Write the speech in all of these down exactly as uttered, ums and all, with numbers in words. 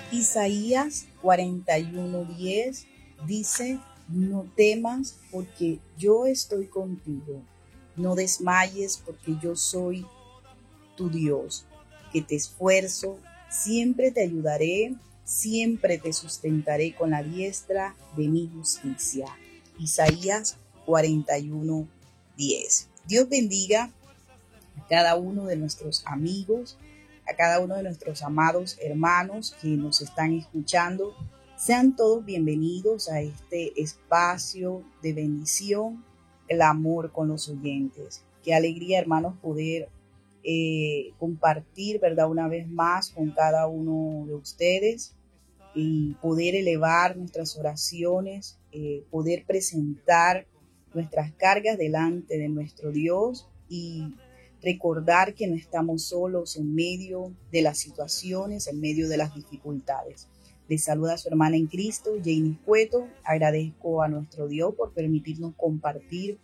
Isaías cuarenta y uno diez dice: no temas porque yo estoy contigo, no desmayes porque yo soy tu Dios, que te esfuerzo, siempre te ayudaré, siempre te sustentaré con la diestra de mi justicia. Isaías cuarenta y uno diez. Dios bendiga a cada uno de nuestros amigos, a cada uno de nuestros amados hermanos que nos están escuchando. Sean todos bienvenidos a este espacio de bendición, el amor con los oyentes. Qué alegría, hermanos, poder eh, compartir, ¿verdad?, una vez más con cada uno de ustedes y poder elevar nuestras oraciones, eh, poder presentar nuestras cargas delante de nuestro Dios y recordar que no estamos solos en medio de las situaciones, en medio de las dificultades. Les saluda su hermana en Cristo, Janie Cueto. Agradezco a nuestro Dios por permitirnos compartir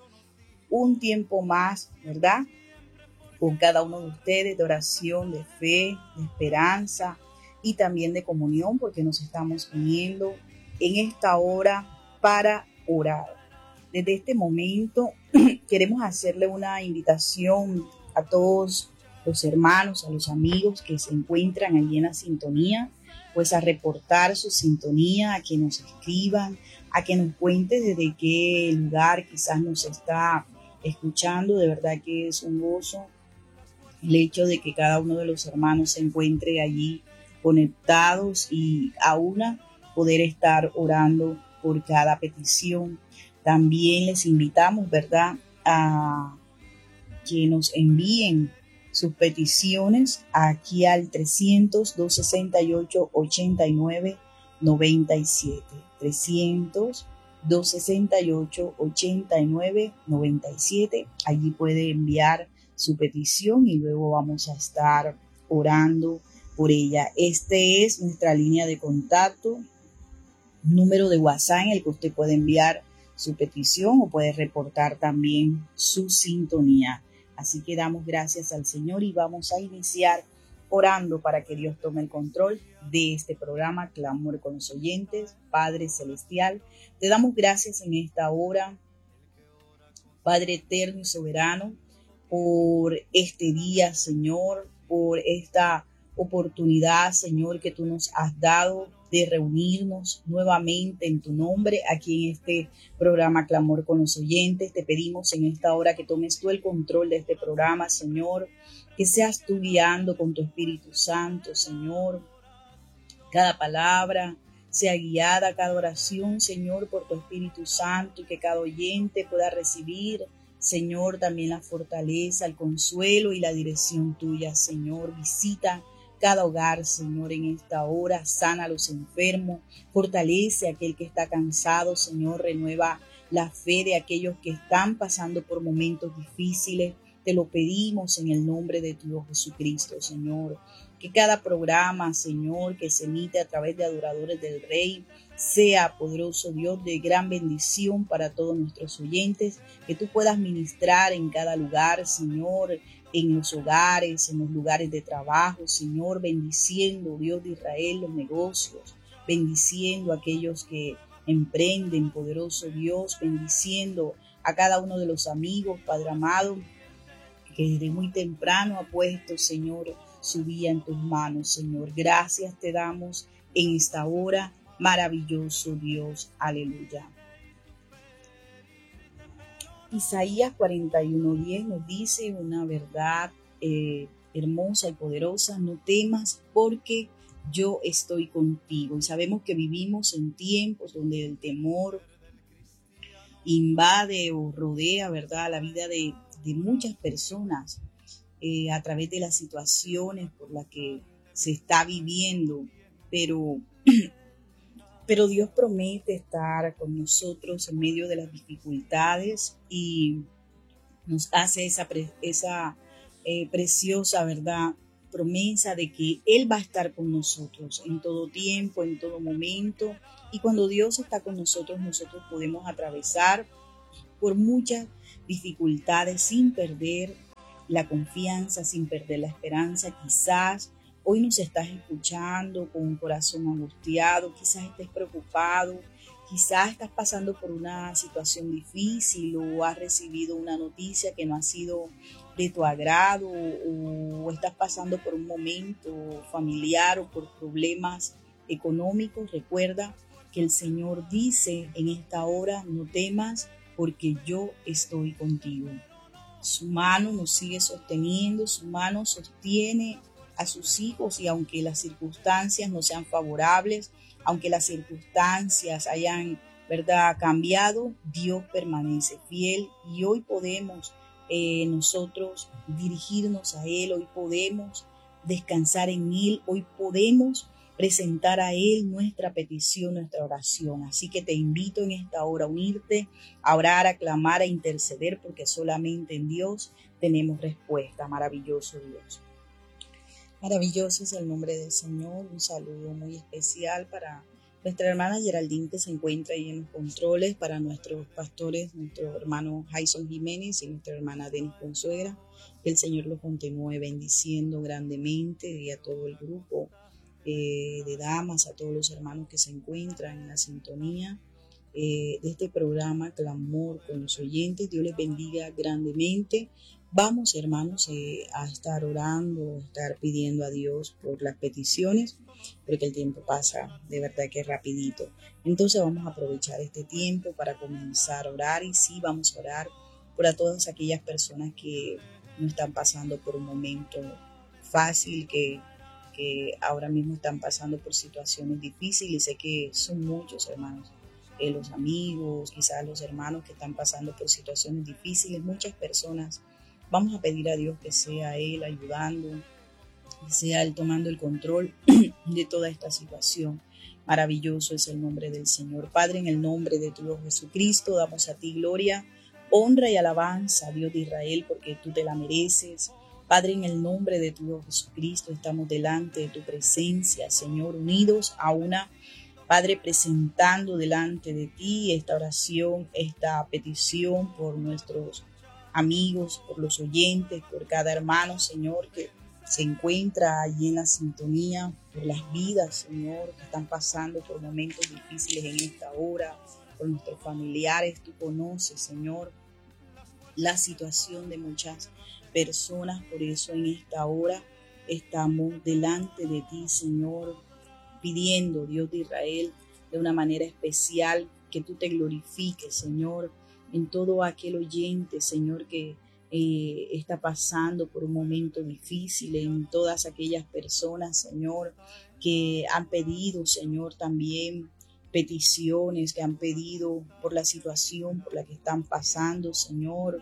un tiempo más, ¿verdad?, con cada uno de ustedes, de oración, de fe, de esperanza y también de comunión, porque nos estamos uniendo en esta hora para orar. Desde este momento queremos hacerle una invitación a todos los hermanos, a los amigos que se encuentran allí en la sintonía, pues a reportar su sintonía, a que nos escriban, a que nos cuenten desde qué lugar quizás nos está escuchando. De verdad que es un gozo el hecho de que cada uno de los hermanos se encuentre allí conectados y a una poder estar orando por cada petición. También les invitamos, ¿verdad?, a que nos envíen sus peticiones aquí al trescientos, doscientos sesenta y ocho, ochenta y nueve, noventa y siete. trescientos, doscientos sesenta y ocho, ochenta y nueve, noventa y siete. Allí puede enviar su petición y luego vamos a estar orando por ella. Este es nuestra línea de contacto, número de WhatsApp en el que usted puede enviar su petición o puede reportar también su sintonía. Así que damos gracias al Señor y vamos a iniciar orando para que Dios tome el control de este programa, Clamor con los oyentes. Padre Celestial, te damos gracias en esta hora, Padre eterno y soberano, por este día, Señor, por esta oportunidad, Señor, que tú nos has dado de reunirnos nuevamente en tu nombre aquí en este programa Clamor con los oyentes. Te pedimos en esta hora que tomes tú el control de este programa, Señor, que seas tú guiando con tu Espíritu Santo, Señor. Cada palabra sea guiada, cada oración, Señor, por tu Espíritu Santo, y que cada oyente pueda recibir, Señor, también la fortaleza, el consuelo y la dirección tuya, Señor. Visita cada hogar, Señor, en esta hora, sana a los enfermos, fortalece a aquel que está cansado, Señor, renueva la fe de aquellos que están pasando por momentos difíciles. Te lo pedimos en el nombre de tu Hijo Jesucristo, Señor. Que cada programa, Señor, que se emite a través de Adoradores del Rey, sea, poderoso Dios, de gran bendición para todos nuestros oyentes, que tú puedas ministrar en cada lugar, Señor, en los hogares, en los lugares de trabajo, Señor, bendiciendo, Dios de Israel, los negocios, bendiciendo a aquellos que emprenden, poderoso Dios, bendiciendo a cada uno de los amigos, Padre amado, que desde muy temprano ha puesto, Señor, su vida en tus manos, Señor. Gracias te damos en esta hora, maravilloso Dios. Aleluya. Isaías cuarenta y uno diez nos dice una verdad eh, hermosa y poderosa: no temas porque yo estoy contigo. Y sabemos que vivimos en tiempos donde el temor invade o rodea, ¿verdad?, la vida de, de muchas personas eh, a través de las situaciones por las que se está viviendo, pero Pero Dios promete estar con nosotros en medio de las dificultades y nos hace esa, esa eh, preciosa, ¿verdad?, promesa de que Él va a estar con nosotros en todo tiempo, en todo momento. Y cuando Dios está con nosotros, nosotros podemos atravesar por muchas dificultades sin perder la confianza, sin perder la esperanza. Quizás hoy nos estás escuchando con un corazón angustiado, quizás estés preocupado, quizás estás pasando por una situación difícil o has recibido una noticia que no ha sido de tu agrado o estás pasando por un momento familiar o por problemas económicos. Recuerda que el Señor dice en esta hora: no temas porque yo estoy contigo. Su mano nos sigue sosteniendo, su mano sostiene a sus hijos, y aunque las circunstancias no sean favorables, aunque las circunstancias hayan, ¿verdad?, cambiado, Dios permanece fiel, y hoy podemos eh, nosotros dirigirnos a Él, hoy podemos descansar en Él, hoy podemos presentar a Él nuestra petición, nuestra oración. Así que te invito en esta hora a unirte, a orar, a clamar, a interceder, porque solamente en Dios tenemos respuesta. Maravilloso Dios. Maravilloso es el nombre del Señor. Un saludo muy especial para nuestra hermana Geraldine, que se encuentra ahí en los controles, para nuestros pastores, nuestro hermano Jason Jiménez y nuestra hermana Denis Consuegra. Que el Señor los continúe bendiciendo grandemente, y a todo el grupo eh, de damas, a todos los hermanos que se encuentran en la sintonía eh, de este programa Clamor con los oyentes. Dios les bendiga grandemente. Vamos, hermanos, eh, a estar orando, a estar pidiendo a Dios por las peticiones, porque el tiempo pasa de verdad que rapidito. Entonces vamos a aprovechar este tiempo para comenzar a orar, y sí, vamos a orar por a todas aquellas personas que no están pasando por un momento fácil, que, que ahora mismo están pasando por situaciones difíciles. Sé que son muchos, hermanos, eh, los amigos, quizás los hermanos que están pasando por situaciones difíciles, muchas personas. Vamos a pedir a Dios que sea Él ayudando, que sea Él tomando el control de toda esta situación. Maravilloso es el nombre del Señor. Padre, en el nombre de tu Dios Jesucristo, damos a ti gloria, honra y alabanza, Dios de Israel, porque tú te la mereces. Padre, en el nombre de tu Dios Jesucristo, estamos delante de tu presencia, Señor, unidos a una. Padre, presentando delante de ti esta oración, esta petición por nuestros amigos, por los oyentes, por cada hermano, Señor, que se encuentra allí en la sintonía, por las vidas, Señor, que están pasando por momentos difíciles en esta hora, por nuestros familiares. Tú conoces, Señor, la situación de muchas personas. Por eso en esta hora estamos delante de ti, Señor, pidiendo, Dios de Israel, de una manera especial, que tú te glorifiques, Señor, en todo aquel oyente, Señor, que eh, está pasando por un momento difícil, en todas aquellas personas, Señor, que han pedido, Señor, también peticiones, que han pedido por la situación por la que están pasando, Señor.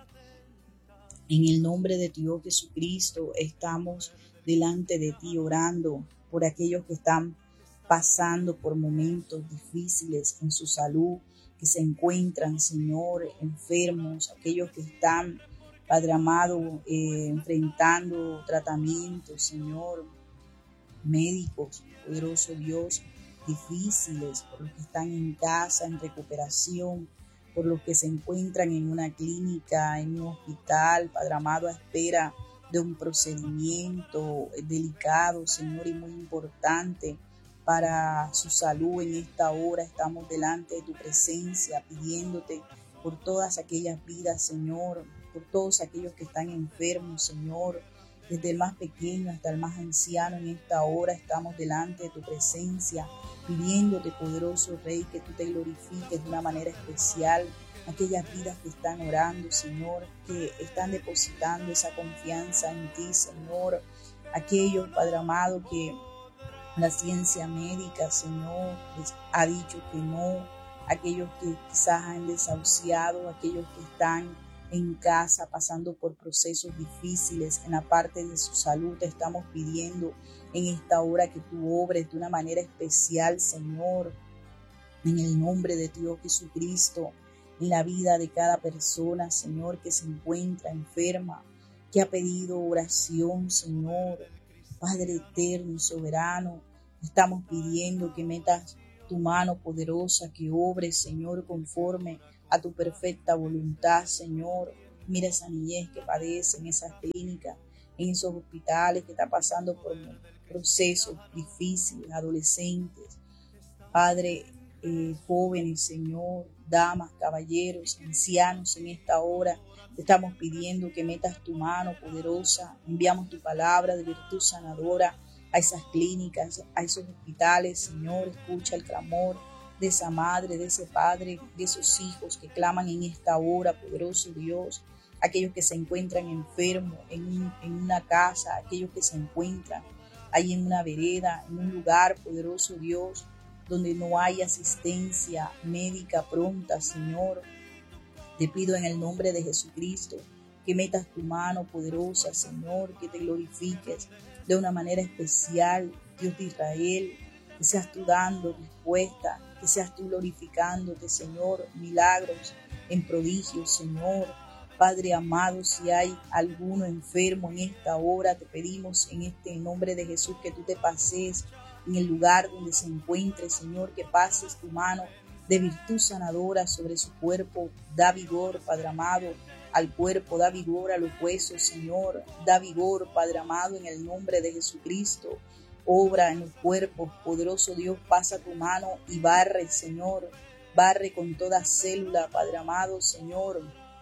En el nombre de Dios Jesucristo estamos delante de ti orando por aquellos que están pasando por momentos difíciles en su salud, que se encuentran, Señor, enfermos, aquellos que están, Padre amado, eh, enfrentando tratamientos, Señor, médicos, poderoso Dios, difíciles, por los que están en casa, en recuperación, por los que se encuentran en una clínica, en un hospital, Padre amado, a espera de un procedimiento delicado, Señor, y muy importante para su salud. En esta hora estamos delante de tu presencia, pidiéndote por todas aquellas vidas, Señor, por todos aquellos que están enfermos, Señor, desde el más pequeño hasta el más anciano. En esta hora estamos delante de tu presencia, pidiéndote, poderoso Rey, que tú te glorifiques de una manera especial. Aquellas vidas que están orando, Señor, que están depositando esa confianza en ti, Señor. Aquellos, Padre amado, que la ciencia médica, Señor, les ha dicho que no. Aquellos que quizás han desahuciado, aquellos que están en casa pasando por procesos difíciles en la parte de su salud. Te estamos pidiendo en esta hora que tú obres de una manera especial, Señor, en el nombre de Dios Jesucristo, en la vida de cada persona, Señor, que se encuentra enferma, que ha pedido oración, Señor. Padre eterno y soberano, estamos pidiendo que metas tu mano poderosa, que obres, Señor, conforme a tu perfecta voluntad, Señor. Mira esa niñez que padece en esas clínicas, en esos hospitales, que está pasando por procesos difíciles, adolescentes, Padre, eh, jóvenes, Señor, damas, caballeros, ancianos, en esta hora te estamos pidiendo que metas tu mano poderosa, enviamos tu palabra de virtud sanadora a esas clínicas, a esos hospitales, Señor, escucha el clamor de esa madre, de ese padre, de esos hijos que claman en esta hora, poderoso Dios, aquellos que se encuentran enfermos en, un, en una casa, aquellos que se encuentran ahí en una vereda, en un lugar, poderoso Dios, donde no hay asistencia médica pronta, Señor. Te pido en el nombre de Jesucristo que metas tu mano poderosa, Señor, que te glorifiques de una manera especial, Dios de Israel, que seas tú dando respuesta, que seas tú glorificándote, Señor, milagros en prodigios, Señor. Padre amado, si hay alguno enfermo en esta hora, te pedimos en este nombre de Jesús que tú te pases en el lugar donde se encuentre, Señor, que pases tu mano de virtud sanadora sobre su cuerpo. Da vigor, Padre amado, al cuerpo, da vigor a los huesos, Señor. Da vigor, Padre amado, en el nombre de Jesucristo. Obra en los cuerpos, poderoso Dios, pasa tu mano y barre, Señor. Barre con toda célula, Padre amado, Señor.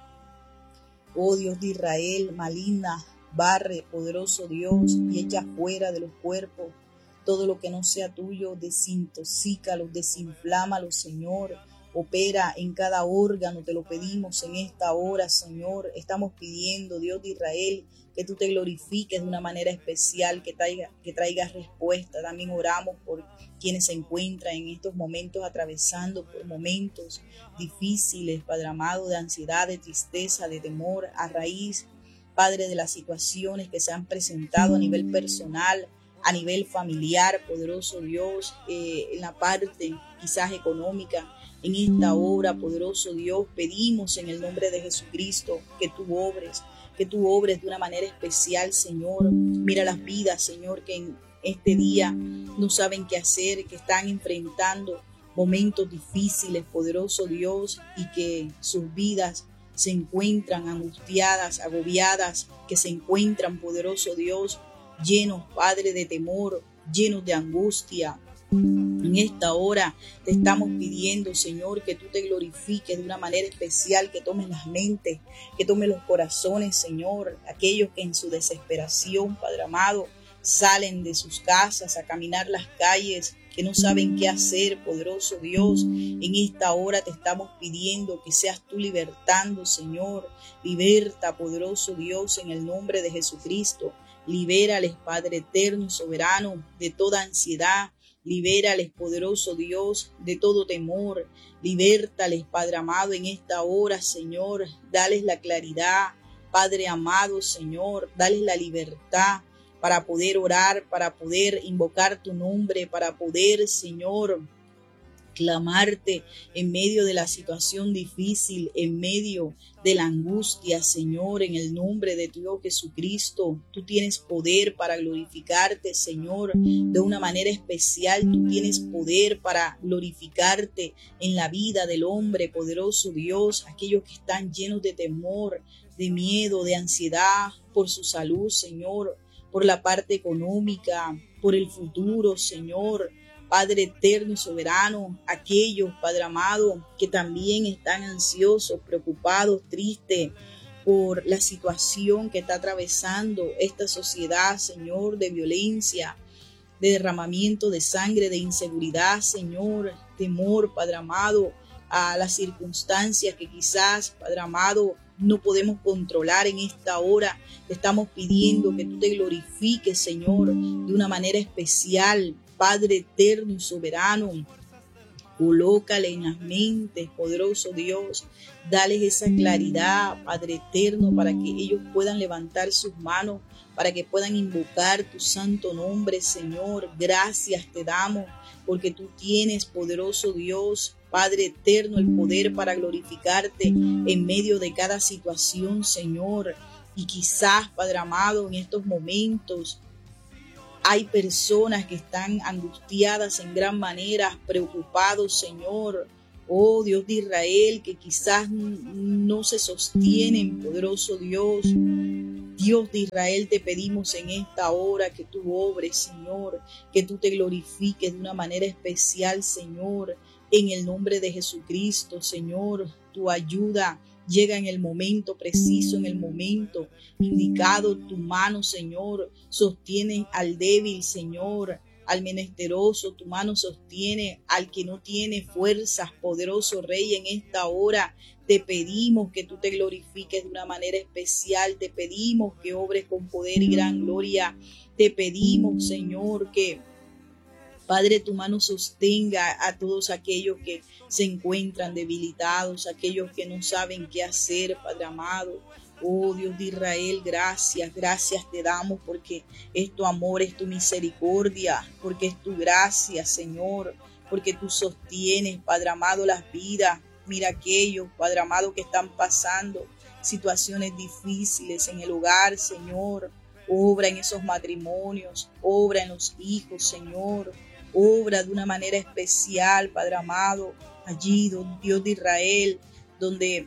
Oh Dios de Israel, maligna, barre, poderoso Dios, y echa fuera de los cuerpos todo lo que no sea tuyo, desintoxícalos, desinflámalos, Señor. Opera en cada órgano, te lo pedimos en esta hora, Señor. Estamos pidiendo, Dios de Israel, que tú te glorifiques de una manera especial, que traiga, que traigas respuesta. También oramos por quienes se encuentran en estos momentos atravesando por momentos difíciles, Padre amado, de ansiedad, de tristeza, de temor, a raíz, Padre, de las situaciones que se han presentado a nivel personal, a nivel familiar, poderoso Dios, eh, en la parte quizás económica. En esta hora, poderoso Dios, pedimos en el nombre de Jesucristo que tú obres, que tú obres de una manera especial, Señor. Mira las vidas, Señor, que en este día no saben qué hacer, que están enfrentando momentos difíciles, poderoso Dios, y que sus vidas se encuentran angustiadas, agobiadas, que se encuentran, poderoso Dios, llenos, Padre, de temor, llenos de angustia. En esta hora te estamos pidiendo, Señor, que tú te glorifiques de una manera especial, que tomes las mentes, que tomes los corazones, Señor, aquellos que en su desesperación, Padre amado, salen de sus casas a caminar las calles, que no saben qué hacer, poderoso Dios. En esta hora te estamos pidiendo que seas tú libertando, Señor. Liberta, poderoso Dios, en el nombre de Jesucristo. Libérales, Padre eterno y soberano, de toda ansiedad. Libérales, poderoso Dios, de todo temor. Libértales, Padre amado, en esta hora, Señor. Dales la claridad, Padre amado, Señor. Dales la libertad para poder orar, para poder invocar tu nombre, para poder, Señor, clamarte en medio de la situación difícil, en medio de la angustia, Señor, en el nombre de tu Hijo Jesucristo. Tú tienes poder para glorificarte, Señor, de una manera especial. Tú tienes poder para glorificarte en la vida del hombre, poderoso Dios. Aquellos que están llenos de temor, de miedo, de ansiedad por su salud, Señor, por la parte económica, por el futuro, Señor. Padre eterno y soberano, aquellos, Padre amado, que también están ansiosos, preocupados, tristes por la situación que está atravesando esta sociedad, Señor, de violencia, de derramamiento de sangre, de inseguridad, Señor, temor, Padre amado, a las circunstancias que quizás, Padre amado, no podemos controlar en esta hora. Te estamos pidiendo que tú te glorifiques, Señor, de una manera especial, Padre eterno y soberano. Colócale en las mentes, poderoso Dios, dales esa claridad, Padre eterno, para que ellos puedan levantar sus manos, para que puedan invocar tu santo nombre, Señor. Gracias te damos, porque tú tienes, poderoso Dios, Padre eterno, el poder para glorificarte en medio de cada situación, Señor. Y quizás, Padre amado, en estos momentos hay personas que están angustiadas en gran manera, preocupados, Señor. Oh Dios de Israel, que quizás no se sostienen, poderoso Dios, Dios de Israel, te pedimos en esta hora que tú obres, Señor, que tú te glorifiques de una manera especial, Señor, en el nombre de Jesucristo, Señor. Tu ayuda llega en el momento preciso, en el momento indicado. Tu mano, Señor, sostiene al débil, Señor, al menesteroso. Tu mano sostiene al que no tiene fuerzas, poderoso Rey. En esta hora te pedimos que tú te glorifiques de una manera especial. Te pedimos que obres con poder y gran gloria. Te pedimos, Señor, que Padre, tu mano sostenga a todos aquellos que se encuentran debilitados, aquellos que no saben qué hacer, Padre amado. Oh Dios de Israel, gracias, gracias te damos porque es tu amor, es tu misericordia, porque es tu gracia, Señor, porque tú sostienes, Padre amado, las vidas. Mira aquellos, Padre amado, que están pasando situaciones difíciles en el hogar, Señor. Obra en esos matrimonios, obra en los hijos, Señor. Obra de una manera especial, Padre amado, allí, Dios de Israel, donde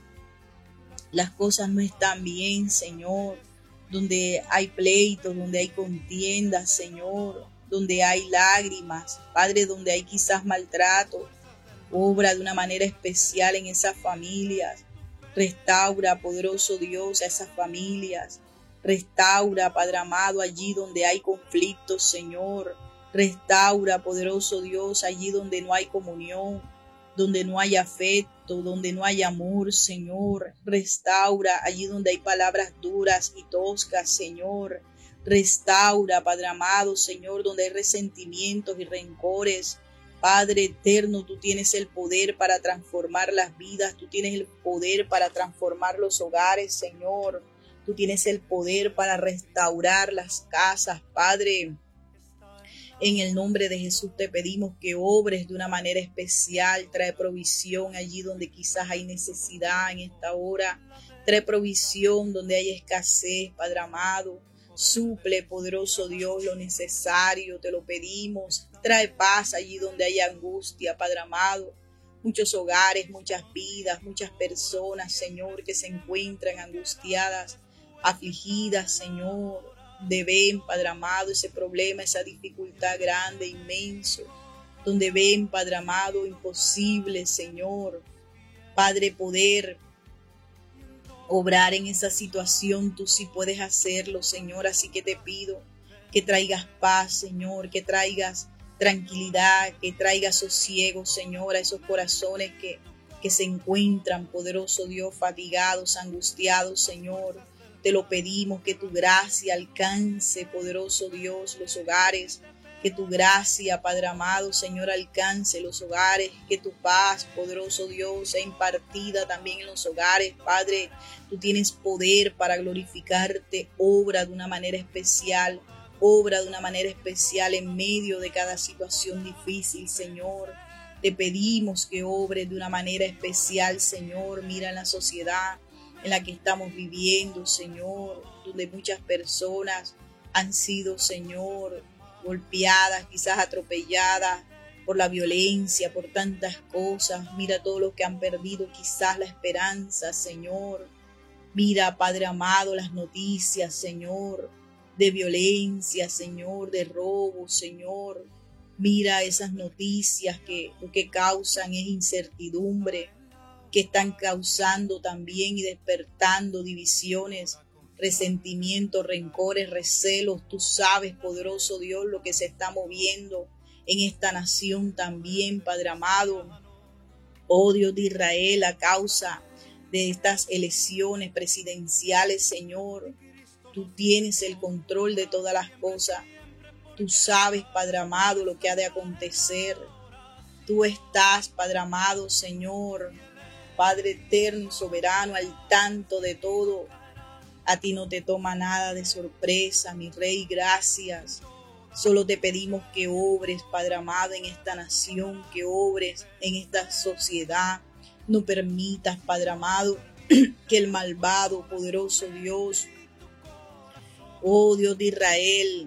las cosas no están bien, Señor, donde hay pleitos, donde hay contiendas, Señor, donde hay lágrimas, Padre, donde hay quizás maltrato. Obra de una manera especial en esas familias. Restaura, poderoso Dios, a esas familias. Restaura, Padre amado, allí donde hay conflictos, Señor. Restaura, poderoso Dios, allí donde no hay comunión, donde no hay afecto, donde no hay amor, Señor. Restaura, allí donde hay palabras duras y toscas, Señor. Restaura, Padre amado, Señor, donde hay resentimientos y rencores. Padre eterno, tú tienes el poder para transformar las vidas, tú tienes el poder para transformar los hogares, Señor. Tú tienes el poder para restaurar las casas, Padre. En el nombre de Jesús te pedimos que obres de una manera especial. Trae provisión allí donde quizás hay necesidad en esta hora. Trae provisión donde hay escasez, Padre amado. Suple, poderoso Dios, lo necesario, te lo pedimos. Trae paz allí donde hay angustia, Padre amado. Muchos hogares, muchas vidas, muchas personas, Señor, que se encuentran angustiadas, afligidas, Señor. De ven, Padre amado, ese problema, esa dificultad grande, inmenso, donde ven, Padre amado, imposible, Señor, Padre, poder obrar en esa situación. Tú sí puedes hacerlo, Señor, así que te pido que traigas paz, Señor, que traigas tranquilidad, que traigas sosiego, Señor, a esos corazones que, que se encuentran, poderoso Dios, fatigados, angustiados, Señor. Te lo pedimos, que tu gracia alcance, poderoso Dios, los hogares. Que tu gracia, Padre amado, Señor, alcance los hogares. Que tu paz, poderoso Dios, sea impartida también en los hogares. Padre, tú tienes poder para glorificarte. Obra de una manera especial. Obra de una manera especial en medio de cada situación difícil, Señor. Te pedimos que obres de una manera especial, Señor. Mira en la sociedad en la que estamos viviendo, Señor, donde muchas personas han sido, Señor, golpeadas, quizás atropelladas por la violencia, por tantas cosas. Mira todo lo que han perdido, quizás la esperanza, Señor. Mira, Padre amado, las noticias, Señor, de violencia, Señor, de robo, Señor. Mira esas noticias que lo que causan es incertidumbre, que están causando también y despertando divisiones, resentimientos, rencores, recelos. Tú sabes, poderoso Dios, lo que se está moviendo en esta nación también, Padre amado. Oh Dios de Israel, a causa de estas elecciones presidenciales, Señor, tú tienes el control de todas las cosas. Tú sabes, Padre amado, lo que ha de acontecer. Tú estás, Padre amado, Señor, Padre eterno, soberano, al tanto de todo. A ti no te toma nada de sorpresa, mi Rey, gracias. Solo te pedimos que obres, Padre amado, en esta nación, que obres en esta sociedad. No permitas, Padre amado, que el malvado, poderoso Dios, oh Dios de Israel,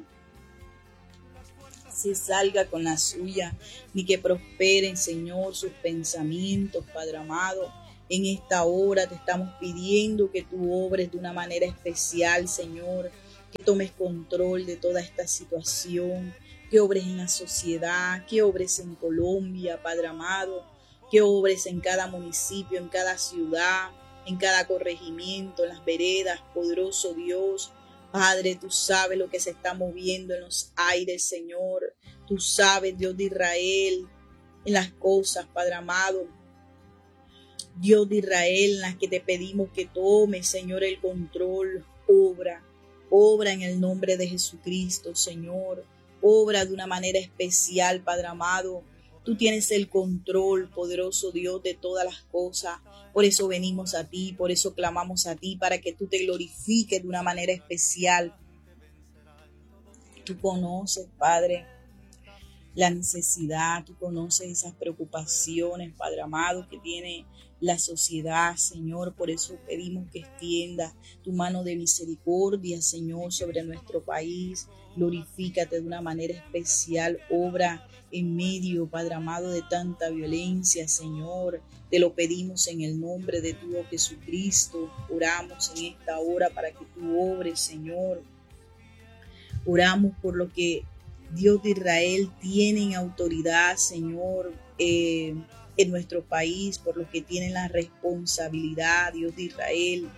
se salga con la suya, ni que prosperen, Señor, sus pensamientos, Padre amado. En esta hora te estamos pidiendo que tú obres de una manera especial, Señor, que tomes control de toda esta situación, que obres en la sociedad, que obres en Colombia, Padre amado, que obres en cada municipio, en cada ciudad, en cada corregimiento, en las veredas, poderoso Dios. Padre, tú sabes lo que se está moviendo en los aires, Señor. Tú sabes, Dios de Israel, en las cosas, Padre amado. Dios de Israel, en las que te pedimos que tomes, Señor, el control. Obra, obra en el nombre de Jesucristo, Señor. Obra de una manera especial, Padre amado. Tú tienes el control, poderoso Dios, de todas las cosas. Por eso venimos a ti, por eso clamamos a ti, para que tú te glorifiques de una manera especial. Tú conoces, Padre, la necesidad, tú conoces esas preocupaciones, Padre amado, que tiene la sociedad, Señor. Por eso pedimos que extienda tu mano de misericordia, Señor, sobre nuestro país. Glorifícate de una manera especial, obra en medio, Padre amado, de tanta violencia, Señor. Te lo pedimos en el nombre de tu Hijo Jesucristo. Oramos en esta hora para que tú obres, Señor. Oramos por lo que Dios de Israel tiene en autoridad, Señor, eh, en nuestro país, por los que tienen la responsabilidad, Dios de Israel,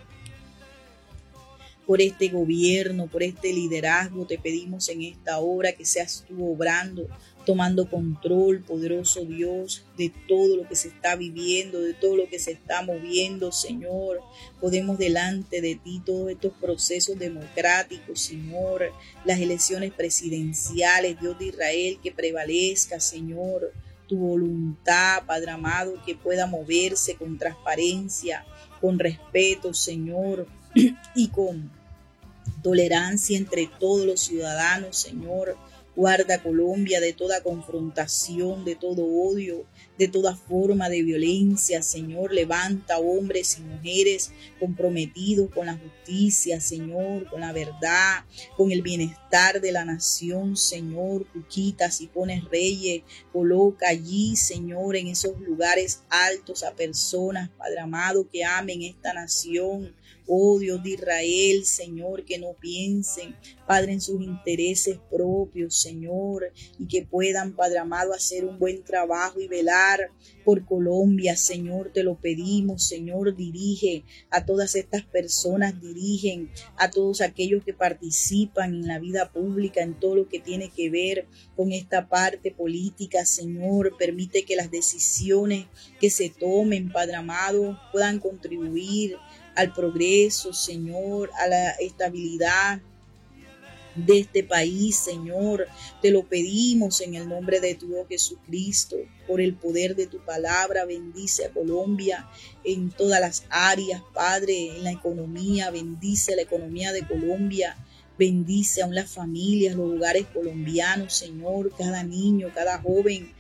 por este gobierno, por este liderazgo. Te pedimos en esta hora que seas tú obrando, tomando control, poderoso Dios, de todo lo que se está viviendo, de todo lo que se está moviendo, Señor. Podemos delante de ti todos estos procesos democráticos, Señor, las elecciones presidenciales, Dios de Israel, que prevalezca, Señor, tu voluntad, Padre amado, que pueda moverse con transparencia, con respeto, Señor, y con tolerancia entre todos los ciudadanos, Señor. Guarda Colombia de toda confrontación, de todo odio, de toda forma de violencia, Señor. Levanta hombres y mujeres comprometidos con la justicia, Señor, con la verdad, con el bienestar de la nación, Señor. Tú quitas y pones reyes, coloca allí, Señor, en esos lugares altos a personas, Padre amado, que amen esta nación. Oh Dios de Israel, Señor, que no piensen, Padre, en sus intereses propios, Señor, y que puedan, Padre amado, hacer un buen trabajo y velar por Colombia, Señor. Te lo pedimos, Señor. Dirige a todas estas personas, dirigen a todos aquellos que participan en la vida pública, en todo lo que tiene que ver con esta parte política, Señor. Permite que las decisiones que se tomen, Padre amado, puedan contribuir al progreso, Señor, a la estabilidad de este país, Señor. Te lo pedimos en el nombre de tu Hijo Jesucristo, por el poder de tu palabra. Bendice a Colombia en todas las áreas, Padre, en la economía. Bendice la economía de Colombia. Bendice aún las familias, los hogares colombianos, Señor, cada niño, cada joven,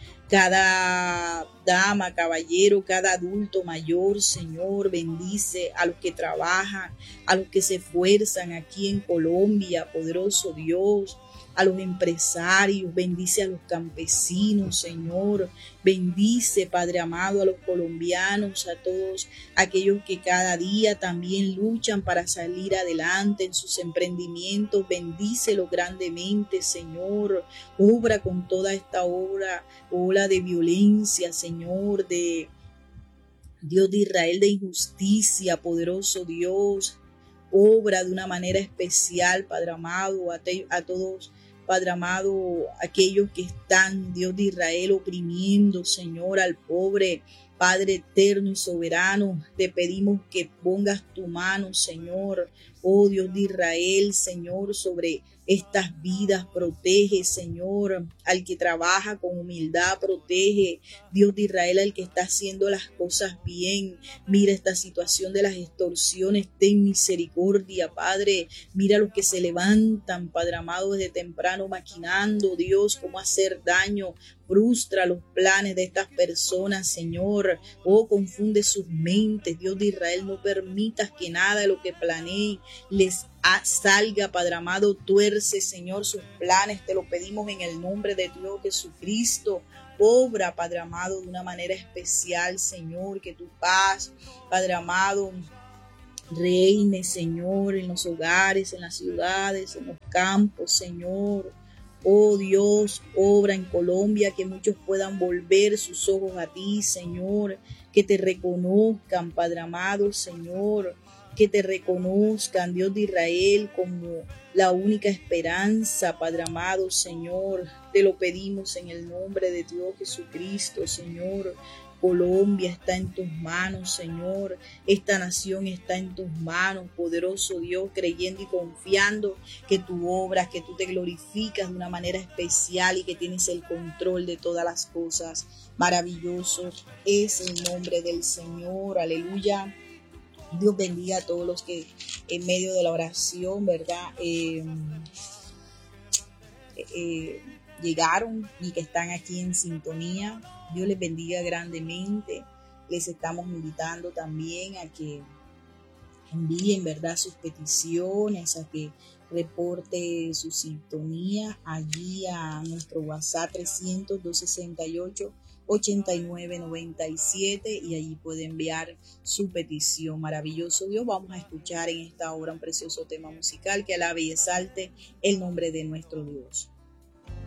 cada dama, caballero, cada adulto mayor, Señor. Bendice a los que trabajan, a los que se esfuerzan aquí en Colombia, poderoso Dios, a los empresarios. Bendice a los campesinos, Señor. Bendice, Padre amado, a los colombianos, a todos aquellos que cada día también luchan para salir adelante en sus emprendimientos. Bendícelos grandemente, Señor. Obra con toda esta obra, ola de violencia, Señor, de Dios de Israel, de injusticia, poderoso Dios. Obra de una manera especial, Padre amado, a, te, a todos, Padre amado, aquellos que están, Dios de Israel, oprimiendo, Señor, al pobre. Padre eterno y soberano, te pedimos que pongas tu mano, Señor, oh Dios de Israel, Señor, sobre estas vidas. Protege, Señor, al que trabaja con humildad. Protege, Dios de Israel, al que está haciendo las cosas bien. Mira esta situación de las extorsiones. Ten misericordia, Padre. Mira los que se levantan, Padre amado, desde temprano maquinando, Dios, cómo hacer daño. frustra los planes de estas personas, Señor. Oh, confunde sus mentes, Dios de Israel. No permitas que nada de lo que planeen les salga, Padre amado. Tuerce, Señor, sus planes. Te lo pedimos en el nombre de Dios Jesucristo. Obra, Padre amado, de una manera especial, Señor. Que tu paz, Padre amado, reine, Señor, en los hogares, en las ciudades, en los campos, Señor. Oh Dios, obra en Colombia, que muchos puedan volver sus ojos a ti, Señor, que te reconozcan, Padre amado, Señor, que te reconozcan, Dios de Israel, como la única esperanza, Padre amado, Señor. Te lo pedimos en el nombre de Dios Jesucristo, Señor. Colombia está en tus manos, Señor. Esta nación está en tus manos, poderoso Dios, creyendo y confiando que tú obras, que tú te glorificas de una manera especial y que tienes el control de todas las cosas. Maravilloso es el nombre del Señor. Aleluya. Dios bendiga a todos los que en medio de la oración, ¿verdad? Eh, eh, llegaron y que están aquí en sintonía. Dios les bendiga grandemente. Les estamos invitando también a que envíen, ¿verdad?, sus peticiones, a que reporte su sintonía allí a nuestro WhatsApp trescientos, doscientos sesenta y ocho, ochenta y nueve noventa y siete y allí puede enviar su petición. Maravilloso Dios, vamos a escuchar en esta hora un precioso tema musical que alabe y exalte el nombre de nuestro Dios.